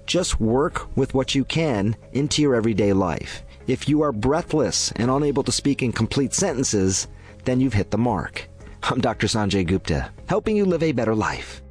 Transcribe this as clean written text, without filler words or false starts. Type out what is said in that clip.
Just work with what you can into your everyday life. If you are breathless and unable to speak in complete sentences, then you've hit the mark. I'm Dr. Sanjay Gupta, helping you live a better life.